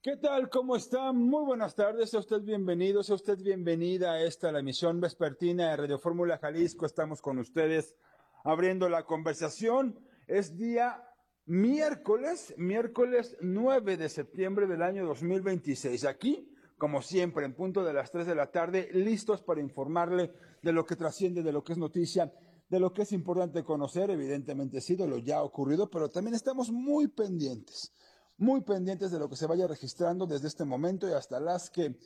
¿Qué tal? ¿Cómo está? Muy buenas tardes. Sea usted bienvenido, sea usted bienvenida a la emisión vespertina de Radio Fórmula Jalisco. Estamos con ustedes abriendo la conversación. Es día miércoles 9 de septiembre del año 2026. Aquí, como siempre, en punto de las 3 de la tarde, listos para informarle de lo que trasciende, de lo que es noticia, de lo que es importante conocer, evidentemente sí, de lo ya ocurrido, pero también estamos muy pendientes de lo que se vaya registrando desde este momento y hasta las que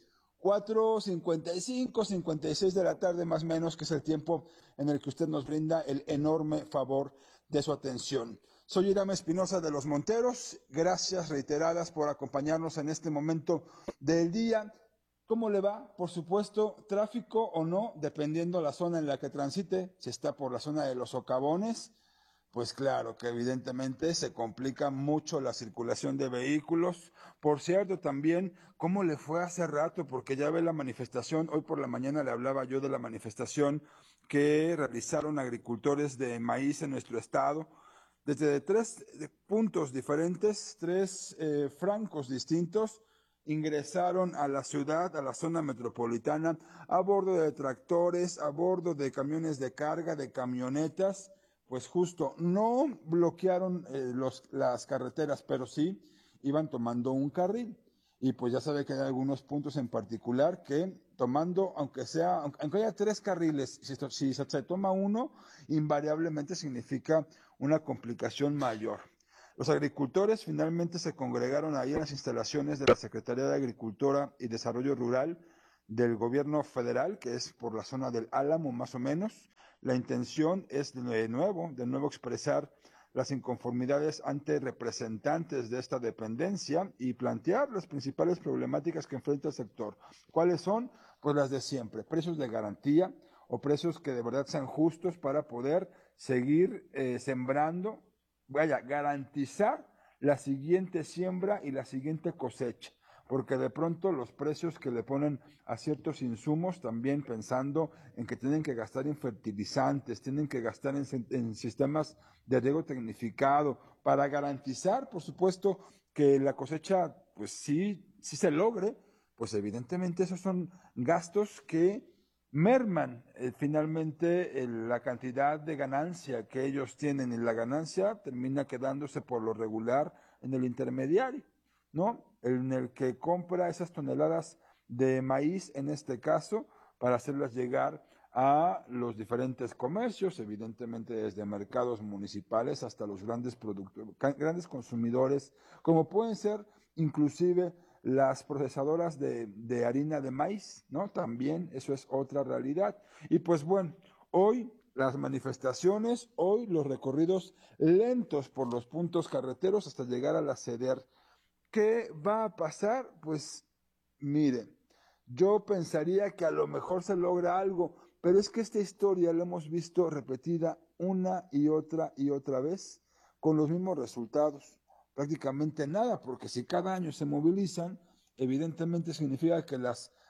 4:55, 56 de la tarde más o menos, que es el tiempo en el que usted nos brinda el enorme favor de su atención. Soy Irama Espinosa de los Monteros, gracias reiteradas por acompañarnos en este momento del día. ¿Cómo le va? Por supuesto, tráfico o no, dependiendo la zona en la que transite, si está por la zona de los socavones, pues claro que evidentemente se complica mucho la circulación de vehículos. Por cierto, también, ¿cómo le fue hace rato? Porque ya ve la manifestación, hoy por la mañana le hablaba yo de la manifestación que realizaron agricultores de maíz en nuestro estado, desde tres puntos diferentes, tres francos distintos, ingresaron a la ciudad, a la zona metropolitana, a bordo de tractores, a bordo de camiones de carga, de camionetas. Pues justo, no bloquearon las carreteras, pero sí iban tomando un carril. Y pues ya sabe que hay algunos puntos en particular que tomando, aunque haya tres carriles, si se toma uno, invariablemente significa una complicación mayor. Los agricultores finalmente se congregaron ahí en las instalaciones de la Secretaría de Agricultura y Desarrollo Rural del gobierno federal, que es por la zona del Álamo más o menos. La intención es de nuevo expresar las inconformidades ante representantes de esta dependencia y plantear las principales problemáticas que enfrenta el sector. ¿Cuáles son? Pues las de siempre, precios de garantía o precios que de verdad sean justos para poder seguir sembrando, garantizar la siguiente siembra y la siguiente cosecha, porque de pronto los precios que le ponen a ciertos insumos, también pensando en que tienen que gastar en fertilizantes, tienen que gastar en sistemas de riego tecnificado, para garantizar, por supuesto, que la cosecha, pues sí se logre, pues evidentemente esos son gastos que merman finalmente la cantidad de ganancia que ellos tienen, y la ganancia termina quedándose por lo regular en el intermediario, ¿no? En el que compra esas toneladas de maíz, en este caso, para hacerlas llegar a los diferentes comercios, evidentemente desde mercados municipales hasta los grandes grandes consumidores, como pueden ser inclusive las procesadoras de harina de maíz, ¿no? También eso es otra realidad. Y pues bueno, hoy las manifestaciones, hoy los recorridos lentos por los puntos carreteros hasta llegar a la SEDER. ¿Qué va a pasar? Pues miren, yo pensaría que a lo mejor se logra algo, pero es que esta historia la hemos visto repetida una y otra vez con los mismos resultados. Prácticamente nada, porque si cada año se movilizan, evidentemente significa que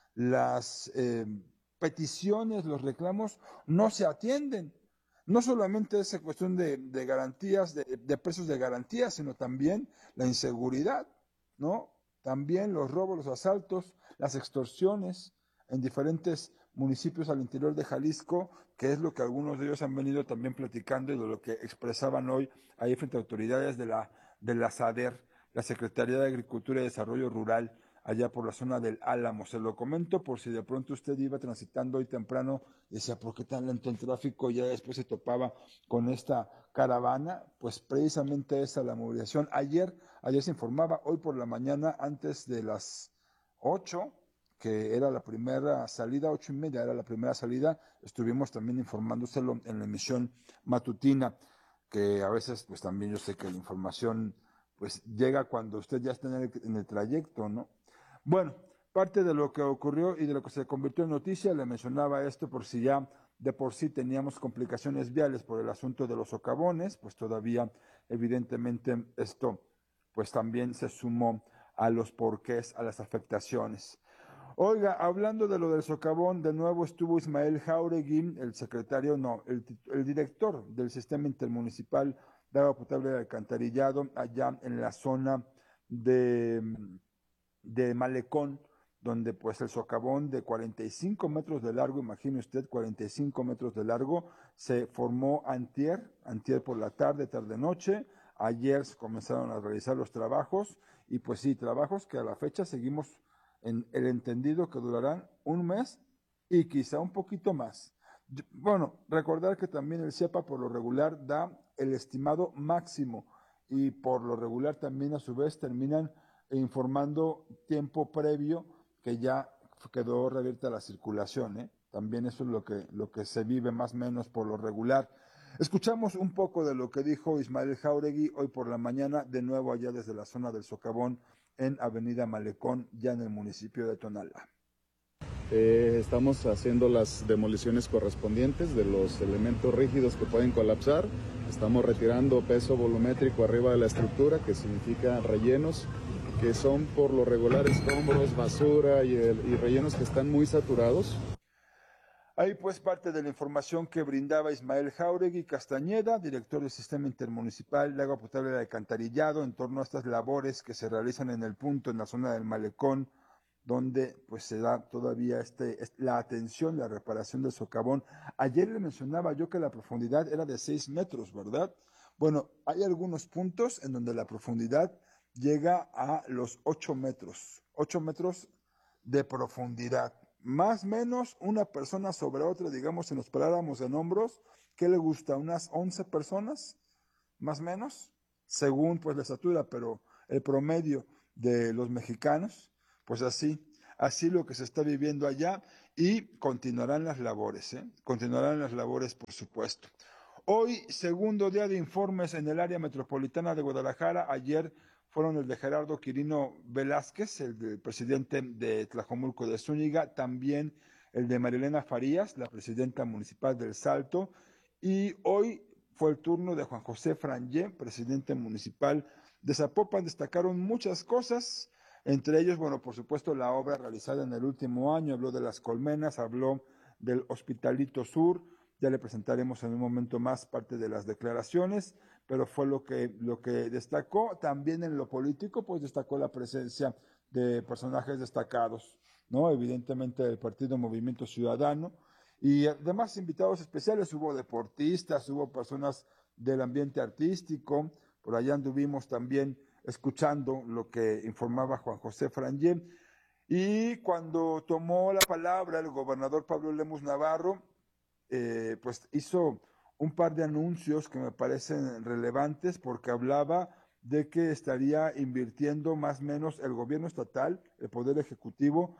las peticiones, los reclamos no se atienden. No solamente es cuestión de garantías, de precios de garantías, sino también la inseguridad, ¿no? También los robos, los asaltos, las extorsiones en diferentes municipios al interior de Jalisco, que es lo que algunos de ellos han venido también platicando y de lo que expresaban hoy ahí frente a autoridades de la SADER, la Secretaría de Agricultura y Desarrollo Rural, allá por la zona del Álamo. Se lo comento por si de pronto usted iba transitando hoy temprano y decía, ¿por qué tan lento el tráfico? Y ya después se topaba con esta caravana, pues precisamente esa la movilización. Ayer se informaba, hoy por la mañana, antes de las 8, que era la primera salida, 8:30 era la primera salida, estuvimos también informándoselo en la emisión matutina, que a veces pues también yo sé que la información pues llega cuando usted ya está en el trayecto, ¿no? Bueno, parte de lo que ocurrió y de lo que se convirtió en noticia, le mencionaba esto por si ya de por sí teníamos complicaciones viales por el asunto de los socavones, pues todavía evidentemente esto pues también se sumó a los porqués, a las afectaciones. Oiga, hablando de lo del socavón, de nuevo estuvo Ismael Jauregui, el secretario, no, el director del Sistema Intermunicipal de Agua Potable de Alcantarillado, allá en la zona de de Malecón, donde pues el socavón de 45 metros de largo, imagine usted, 45 metros de largo, se formó antier por la tarde, tarde-noche. Ayer se comenzaron a realizar los trabajos, y pues sí, trabajos que a la fecha seguimos en el entendido que durarán un mes y quizá un poquito más. Bueno, recordar que también el CIEPA por lo regular da el estimado máximo, y por lo regular también a su vez terminan informando tiempo previo que ya quedó reabierta la circulación, ¿eh? También eso es lo que se vive más o menos por lo regular. Escuchamos un poco de lo que dijo Ismael Jáuregui hoy por la mañana, de nuevo allá desde la zona del socavón en Avenida Malecón, ya en el municipio de Tonalá. Estamos haciendo las demoliciones correspondientes de los elementos rígidos que pueden colapsar. Estamos retirando peso volumétrico arriba de la estructura, que significa rellenos, que son por lo regular escombros, basura y rellenos que están muy saturados. Ahí pues parte de la información que brindaba Ismael Jáuregui Castañeda, director del Sistema Intermunicipal de Agua Potable de Alcantarillado, en torno a estas labores que se realizan en el punto, en la zona del Malecón, donde pues se da todavía la atención, la reparación del socavón. Ayer le mencionaba yo que la profundidad era de 6 metros, ¿verdad? Bueno, hay algunos puntos en donde la profundidad llega a los 8 metros de profundidad. Más o menos una persona sobre otra, digamos, si nos paráramos en hombros, ¿qué le gusta? ¿Unas 11 personas? Más o menos, según pues la estatura, pero el promedio de los mexicanos, pues así lo que se está viviendo allá, y continuarán las labores, continuarán las labores, por supuesto. Hoy, segundo día de informes en el área metropolitana de Guadalajara. Ayer fueron el de Gerardo Quirino Velázquez, el del presidente de Tlajomulco de Zúñiga, también el de Marilena Farías, la presidenta municipal del Salto, y hoy fue el turno de Juan José Frangé, presidente municipal de Zapopan. Destacaron muchas cosas, entre ellos, bueno, por supuesto, la obra realizada en el último año. Habló de las colmenas, habló del Hospitalito Sur. Ya le presentaremos en un momento más parte de las declaraciones, pero fue lo que destacó. También en lo político, pues destacó la presencia de personajes destacados, ¿no? Evidentemente del Partido Movimiento Ciudadano, y además invitados especiales. Hubo deportistas, hubo personas del ambiente artístico. Por allá anduvimos también escuchando lo que informaba Juan José Frangé. Y cuando tomó la palabra el gobernador Pablo Lemus Navarro, pues hizo un par de anuncios que me parecen relevantes, porque hablaba de que estaría invirtiendo más o menos el gobierno estatal, el Poder Ejecutivo,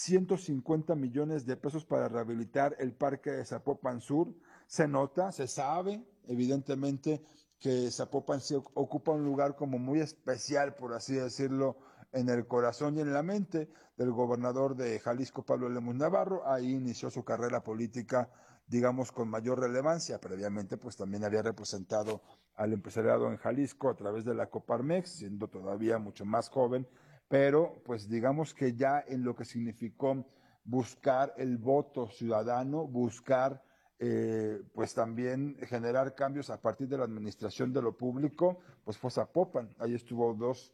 150 millones de pesos para rehabilitar el parque de Zapopan Sur. Se nota, se sabe, evidentemente, que Zapopan sí ocupa un lugar como muy especial, por así decirlo, en el corazón y en la mente del gobernador de Jalisco, Pablo Lemus Navarro. Ahí inició su carrera política, digamos, con mayor relevancia. Previamente, pues también había representado al empresariado en Jalisco a través de la Coparmex, siendo todavía mucho más joven, pero pues digamos que ya en lo que significó buscar el voto ciudadano, buscar pues también generar cambios a partir de la administración de lo público, pues fue Zapopan. Ahí estuvo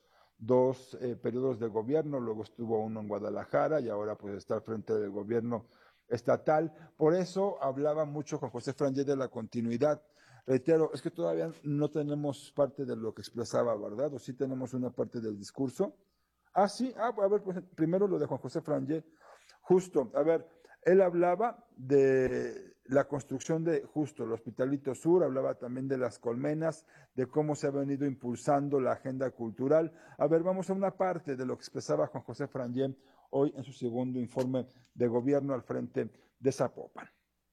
dos periodos de gobierno, luego estuvo uno en Guadalajara, y ahora pues está al frente del gobierno estatal. Por eso hablaba mucho Juan José Frangé de la continuidad. Reitero, es que todavía no tenemos parte de lo que expresaba, ¿verdad? ¿O sí tenemos una parte del discurso? Ah, sí, a ver, pues primero lo de Juan José Frangé. Justo, a ver, él hablaba de la construcción de justo el Hospitalito Sur, hablaba también de las colmenas, de cómo se ha venido impulsando la agenda cultural. A ver, vamos a una parte de lo que expresaba Juan José Frangé hoy en su segundo informe de gobierno al frente de Zapopan.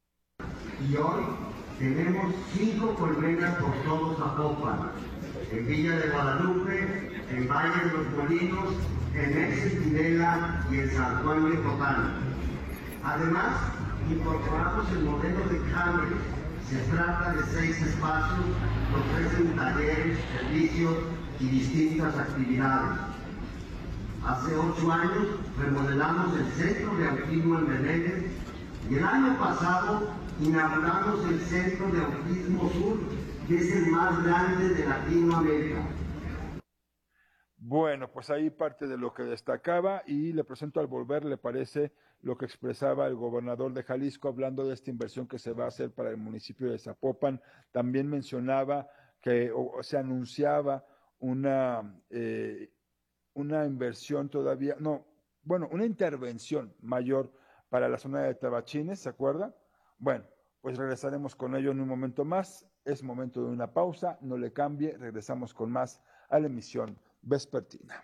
Y hoy tenemos 5 colmenas por todo Zapopan, en Villa de Guadalupe, en Valle de los Molinos, en Exentinela y en San Juan de Cotán. Además, incorporamos el modelo de Camel. Se trata de 6 espacios que ofrecen talleres, servicios y distintas actividades. Hace 8 años remodelamos el Centro de Autismo en Belénes, y el año pasado inauguramos el Centro de Autismo Sur, que es el más grande de Latinoamérica. Bueno, pues ahí parte de lo que destacaba y le presento al volver, le parece lo que expresaba el gobernador de Jalisco hablando de esta inversión que se va a hacer para el municipio de Zapopan. También mencionaba que se anunciaba una inversión todavía, una intervención mayor para la zona de Tabachines, ¿se acuerda? Bueno, pues regresaremos con ello en un momento más. Es momento de una pausa, no le cambie, regresamos con más a la emisión vespertina.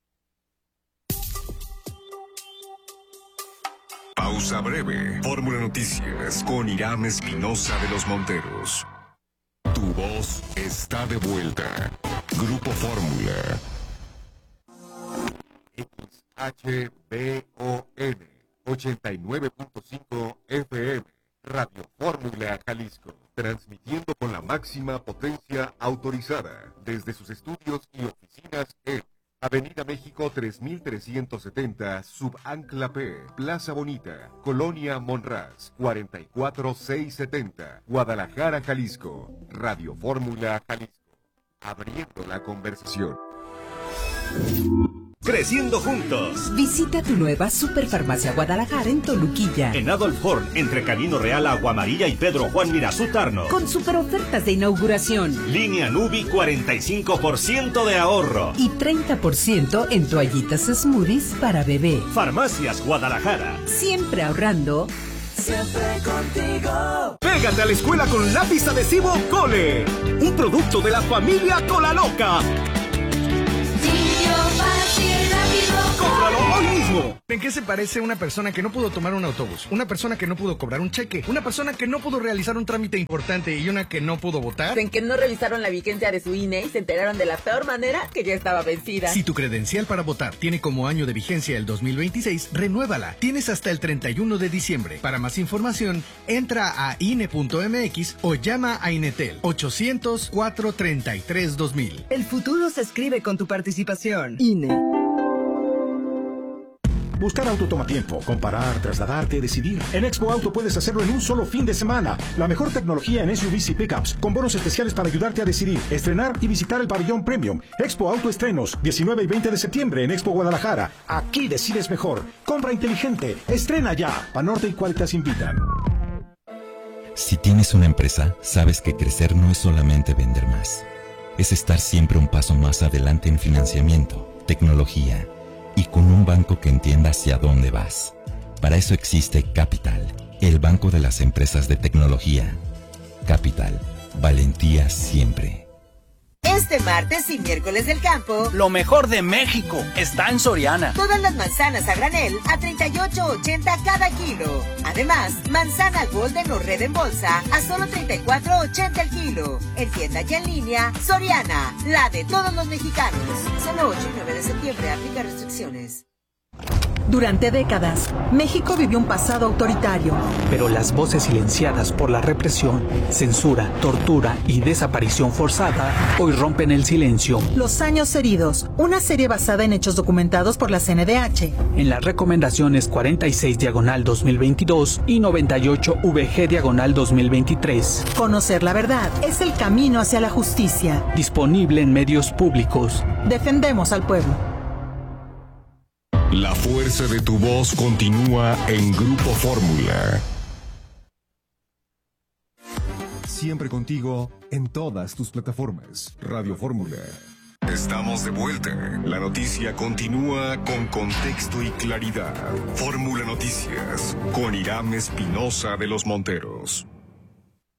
Pausa breve. Fórmula Noticias con Irán Espinosa de los Monteros. Tu voz está de vuelta. Grupo Fórmula. XHBON 89.5 FM. Radio Fórmula Jalisco. Transmitiendo con la máxima potencia autorizada desde sus estudios y oficinas en Avenida México 3370, Subancla P, Plaza Bonita, Colonia Monraz, 44670, Guadalajara, Jalisco. Radio Fórmula Jalisco. Abriendo la conversación. Creciendo juntos. Visita tu nueva Superfarmacia Guadalajara en Toluquilla. En Adolf Horn, entre Camino Real, Agua Amarilla y Pedro Juan Mirazú Tarno. Con super ofertas de inauguración. Línea Nubi, 45% de ahorro. Y 30% en toallitas smoothies para bebé. Farmacias Guadalajara. Siempre ahorrando. Siempre contigo. Pégate a la escuela con lápiz adhesivo Cole. Un producto de la familia Cola Loca. ¡Cómpralo hoy mismo! ¿En qué se parece una persona que no pudo tomar un autobús? Una persona que no pudo cobrar un cheque, una persona que no pudo realizar un trámite importante y una que no pudo votar. En que no revisaron la vigencia de su INE y se enteraron de la peor manera que ya estaba vencida. Si tu credencial para votar tiene como año de vigencia el 2026, renuévala. Tienes hasta el 31 de diciembre. Para más información, entra a INE.mx o llama a Inetel 800-433-2000. El futuro se escribe con tu participación. INE. Buscar auto toma tiempo, comparar, trasladarte, decidir. En Expo Auto puedes hacerlo en un solo fin de semana. La mejor tecnología en SUVs y pickups, con bonos especiales para ayudarte a decidir, estrenar y visitar el pabellón Premium. Expo Auto Estrenos, 19 y 20 de septiembre en Expo Guadalajara. Aquí decides mejor. Compra inteligente. Estrena ya. Banorte y Qualitas invitan. Si tienes una empresa, sabes que crecer no es solamente vender más. Es estar siempre un paso más adelante en financiamiento, tecnología y con un banco que entienda hacia dónde vas. Para eso existe Capital, el banco de las empresas de tecnología. Capital, valentía siempre. Este martes y miércoles del campo, lo mejor de México está en Soriana. Todas las manzanas a granel a $38.80 cada kilo. Además, manzana Golden o Red en bolsa a solo $34.80 el kilo. En tienda y en línea, Soriana, la de todos los mexicanos. Solo 8 y 9 de septiembre, aplica restricciones. Durante décadas, México vivió un pasado autoritario. Pero las voces silenciadas por la represión, censura, tortura y desaparición forzada hoy rompen el silencio. Los años heridos, una serie basada en hechos documentados por la CNDH. En las recomendaciones 46/2022 y 98VG/2023. Conocer la verdad es el camino hacia la justicia. Disponible en medios públicos. Defendemos al pueblo. La fuerza de tu voz continúa en Grupo Fórmula. Siempre contigo en todas tus plataformas. Radio Fórmula. Estamos de vuelta. La noticia continúa con contexto y claridad. Fórmula Noticias con Irán Espinosa de los Monteros.